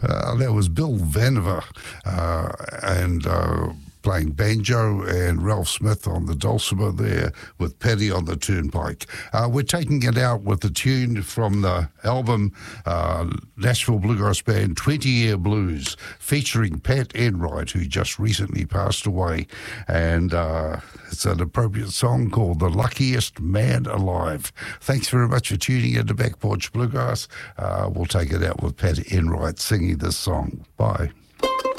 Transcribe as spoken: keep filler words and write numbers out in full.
Uh, that was Bill Vanover uh, and uh, playing banjo, and Ralph Smith on the dulcimer there with Paddy on the turnpike. Uh, we're taking it out with a tune from the album uh, Nashville Bluegrass Band twenty year Blues, featuring Pat Enright, who just recently passed away. And uh, it's an appropriate song called The Luckiest Man Alive. Thanks very much for tuning in to Back Porch Bluegrass. Uh, we'll take it out with Pat Enright singing this song. Bye.